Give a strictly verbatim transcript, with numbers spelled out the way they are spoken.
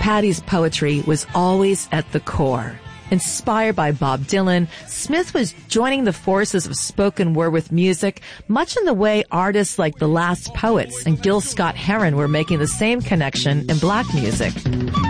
Patty's poetry was always at the core. Inspired by Bob Dylan, Smith was joining the forces of spoken word with music, much in the way artists like The Last Poets and Gil Scott-Heron were making the same connection in black music.